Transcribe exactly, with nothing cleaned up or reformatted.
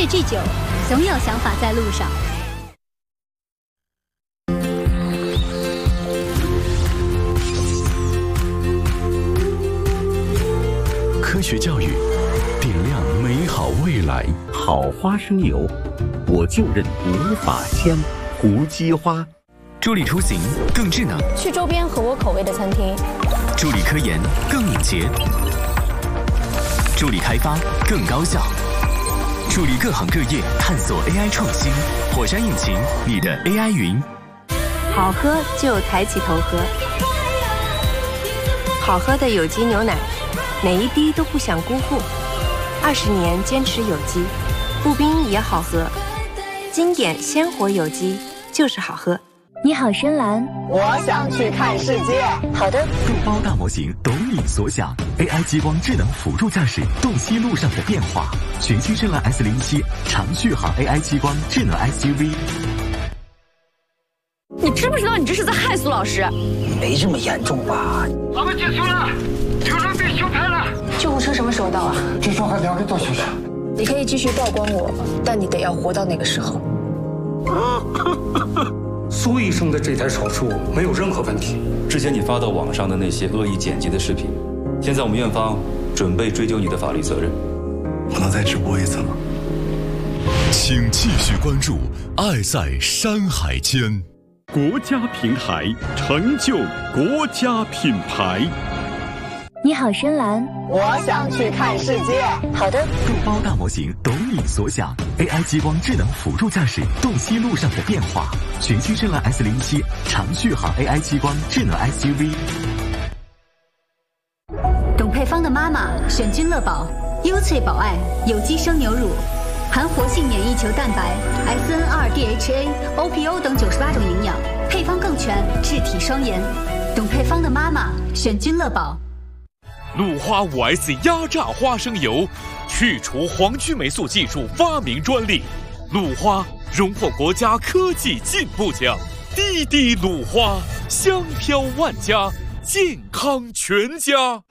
越剧久，总有想法在路上。 科学教育，点亮美好未来。 好花生油，我就认无法签。胡姬花， 助力出行更智能， 去周边合我口味的餐厅。 助力科研更敏捷，助力开发更高效，助力各行各业探索 A I 创新。火山引擎，你的 A I 云。 好喝就抬起头喝，好喝的有机牛奶，哪一滴都不想辜负。二十年坚持有机，步冰也好喝，经典鲜活有机就是好喝。 你好深蓝， 我想去看世界。 好的。 肉包大模型懂你所想 ，A I 激光智能辅助驾驶，洞悉路上的变化。全新深蓝 S 零七长续航 A I 激光智能 S U V。 你知不知道你这是在害苏老师？ 没这么严重吧？ 我们结束了，有人被修拍了。 救护车什么时候到啊？ 据说还两个多小时。 你可以继续曝光我，但你得要活到那个时候。 苏医生的这台手术没有任何问题。 之前你发到网上的那些恶意剪辑的视频，现在我们院方准备追究你的法律责任。 我能再直播一次吗？ 请继续关注《爱在山海间》， 国家平台成就国家品牌。 你好深蓝， 我想去看世界。 好的。 肉包大模型懂你所想 ，A I 激光智能辅助驾驶，洞悉路上的变化。全新深蓝 S 零七长续航 A I 激光智能 S U V。 董佩芳的妈妈选君乐宝，优萃宝爱有机生牛乳，含活性免疫球蛋白、S N 二 D H A、O P O 等九十八种营养，配方更全，质体双颜。董佩芳的妈妈选君乐宝。 鲁花 五 S 压榨花生油，去除黄曲霉素技术发明专利。鲁花荣获国家科技进步奖，滴滴鲁花，香飘万家，健康全家。